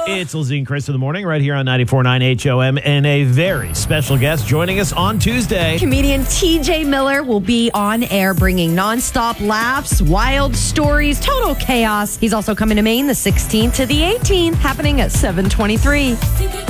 It's Lizzie and Chris in the morning right here on 94.9 HOM, and a very special guest joining us on Tuesday. Comedian TJ Miller will be on air bringing nonstop laughs, wild stories, total chaos. He's also coming to Maine the 16th to the 18th, happening at 7:23.